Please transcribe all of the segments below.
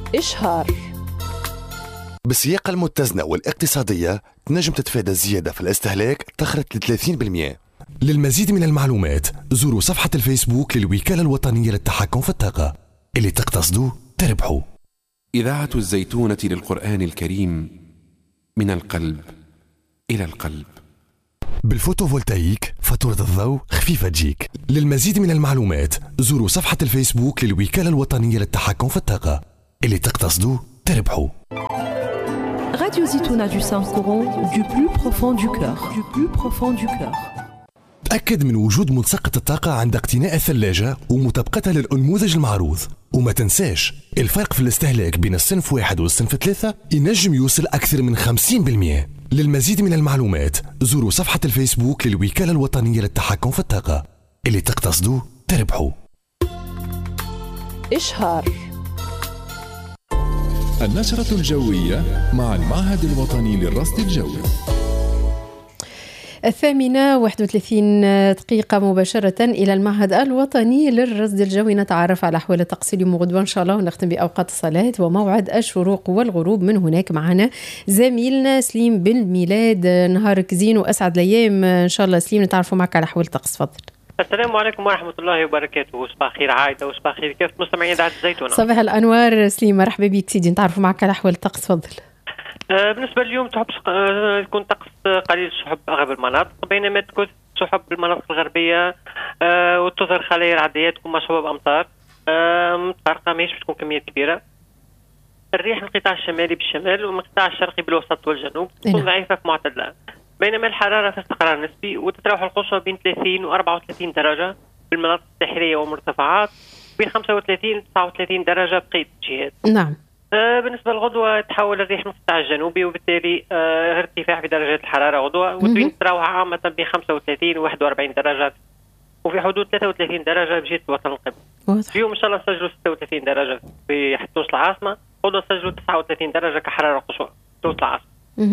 إشهار. بالسياقة المتزنة والاقتصادية تنجم تتفادى الزيادة في الاستهلاك تخرج ل 30%. للمزيد من المعلومات زوروا صفحة الفيسبوك للوكالة الوطنية للتحكم في الطاقة. اللي تقتصدوا تربحوا. إذاعة الزيتونة للقرآن الكريم، من القلب إلى القلب. بالفوتوفولتايك فاتورة الضوء خفيفة تجيك. للمزيد من المعلومات زوروا صفحة الفيسبوك للوكالة الوطنية للتحكم في الطاقة. اللي تقتصدوا تربحوا. Radio Zitouna du Saint-Coron, du plus profond du cœur. Du plus profond du cœur. تأكد من وجود ملصقة الطاقة عند اقتناء الثلاجة ومطابقتها للأنموذج المعروض. وما تنساش الفرق في الاستهلاك بين الصنف 1 والصنف 3 ينجم يوصل أكثر من 50%. للمزيد من المعلومات زوروا صفحة الفيسبوك للوكالة الوطنية للتحكم في الطاقة. اللي تقتصدوا تربحوا. إشهار. النشرة الجوية مع المعهد الوطني للرصد الجوي. 8:31 مباشرة إلى المعهد الوطني للرصد الجوي. نتعرف على أحوال الطقس اليوم وغدوة إن شاء الله، ونختم بأوقات الصلاة وموعد الشروق والغروب. من هناك معنا زميلنا سليم بالميلاد. نهارك زين وأسعد الأيام إن شاء الله. سليم، نتعرفوا معك على أحوال الطقس، تفضل. السلام عليكم ورحمة الله وبركاته. صباح خير عايدة وصباح خير كيف مستمعين إذاعة الزيتونة. صباح الأنوار سليم، مرحبا بك سيدي. نتعرفوا معك على أحوال الطقس، تفضل. بالنسبة لليوم يكون طقس قليل سحب أغلب المناطق، بينما تكون سحب بالمناطق الغربية وتظهر خلايا رعدية تكون مصحوبة بأمطار متفرقة، ماهيش تكون كميات كبيرة. الريح من القطاع الشمالي بالشمال ومن القطاع الشرقي بالوسط والجنوب تكون ضعيفة في معتدلة، بينما الحرارة في استقرار نسبي وتتراوح القصوى بين 30 و 34 درجة بالمناطق الساحلية والمرتفعات، بين 35 و 39 درجة بقية الجهات. نعم. بالنسبة للغدوة تحول الريح من القطاع الجنوبي وبالتالي ارتفاع في درجات الحرارة غدوة، وتوين تتراوح عامة بين 35 و 41 درجة وفي حدود 33 درجة بجهة الوطن القبلي. اليوم إن شاء الله نسجلوا 36 درجة في تونس العاصمة، غدوة نسجلوا 39 درجة كحرارة قصوى تونس العاصمة.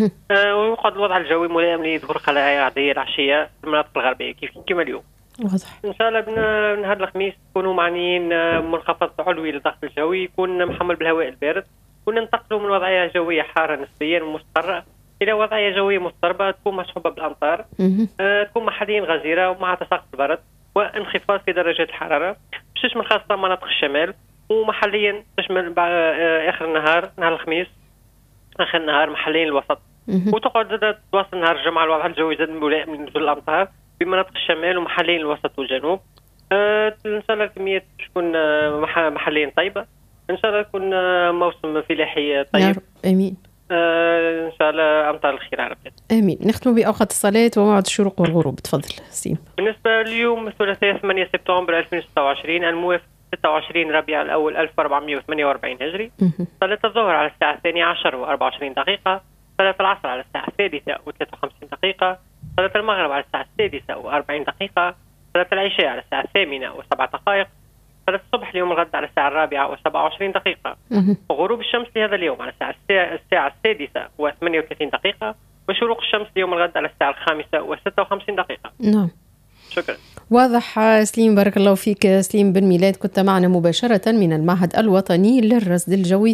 ويقعد الوضع الجوي ملائم لظهور خلايا رعدية العشية في المناطق الغربية كما اليوم. واضح. ان شاء الله بنهار الخميس تكونوا معنيين منخفض علوي للضغط الجوي يكون محمل بالهواء البارد، وننتقلوا من وضعيه جويه حاره نسبيا مستقره الى وضعيه جويه مضطربه تكون مصحوبه بالامطار، تكون محليا غزيره ومع تساقط البرد وانخفاض في درجات الحراره، باش تشمل خاصه مناطق الشمال، ومحليا تشمل اخر النهار نهار الخميس اخر النهار محليا الوسط، وتقعد تواصل نهار الجمعه الوضع الجوي زاد ملائم لنزول الامطار بمناطق الشمال ومحليا الوسط والجنوب. ان شاء الله الكميات تكون محليا طيبه، ان شاء الله يكون موسم فلاحي طيب. امين. ان شاء الله امطار الخير على البلاد. امين. نختم باوقات الصلاه وموعد الشروق والغروب، تفضل سيم. بالنسبه لليوم الثلاثاء 8 سبتمبر 2026 الموافق 26 ربيع الاول 1448 هجري. صلاه الظهر على الساعه 12 و24 دقيقه، صلاه العصر على الساعه 3 و53 دقيقه، صلاة المغرب على الساعة 6 و40 دقيقة، صلاة العشاء على الساعة 8 و7 دقائق، صلاة الصبح اليوم الغد على الساعة 4 و27 دقيقة، وغروب الشمس لهذا اليوم على الساعة 6 و38 دقيقة، وشروق الشمس اليوم الغد على الساعة 5 و56 دقيقة. نعم. شكرا. واضح سليم، بارك الله فيك. سليم بالميلاد كنت معنا مباشرة من المعهد الوطني للرصد الجوي.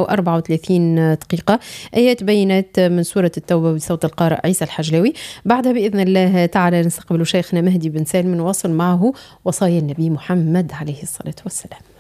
8:34 دقيقة. آيات بينات من سورة التوبة بصوت القارئ عيسى الحجلاوي. بعدها بإذن الله تعالى نستقبل شيخنا مهدي بن سالم نواصل معه وصايا النبي محمد عليه الصلاة والسلام.